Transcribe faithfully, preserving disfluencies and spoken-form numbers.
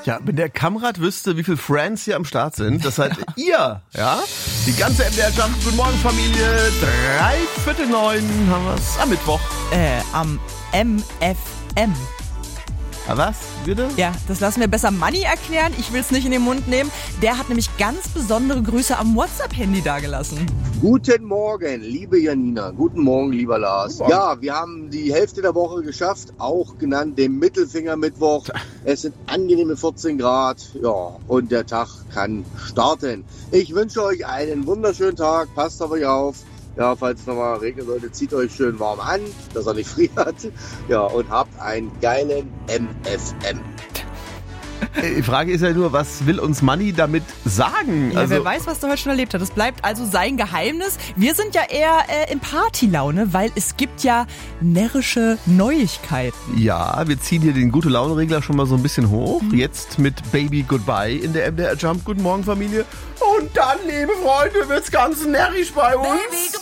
Ja, wenn der Kamrat wüsste, wie viele Friends hier am Start sind, das seid ihr, ja? Die ganze M D R Jump, Guten Morgen Familie, drei Viertel neun haben wir's am Mittwoch. Äh, am M F M. Ah, was? Bitte? Ja, das lassen wir besser Manni erklären. Ich will es nicht in den Mund nehmen. Der hat nämlich ganz besondere Grüße am WhatsApp-Handy dagelassen. Guten Morgen, liebe Janina. Guten Morgen, lieber Lars. Morgen. Ja, wir haben die Hälfte der Woche geschafft, auch genannt den Mittelfinger-Mittwoch. Es sind angenehme vierzehn Grad, ja, und der Tag kann starten. Ich wünsche euch einen wunderschönen Tag. Passt auf euch auf. Ja, falls es nochmal regnen sollte, zieht euch schön warm an, dass er nicht friert. Ja, und habt einen geilen M F M. Die Frage ist ja nur, was will uns Manni damit sagen? Ja, Also, wer weiß, was du heute schon erlebt hast. Das bleibt also sein Geheimnis. Wir sind ja eher äh, in Partylaune, weil es gibt ja närrische Neuigkeiten. ja, wir ziehen hier den Gute-Laune-Regler schon mal so ein bisschen hoch. Jetzt mit Baby Goodbye in der M D R Jump. Guten Morgen Familie. Und dann, liebe Freunde, wird's ganz närrisch bei uns. Baby,